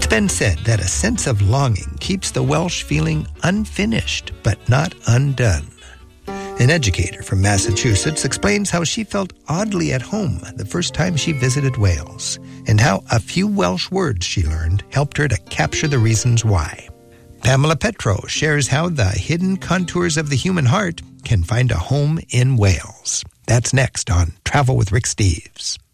been said that a sense of longing keeps the Welsh feeling unfinished, but not undone. An educator from Massachusetts explains how she felt oddly at home the first time she visited Wales, and how a few Welsh words she learned helped her to capture the reasons why. Pamela Petro shares how the hidden contours of the human heart can find a home in Wales. That's next on Travel with Rick Steves.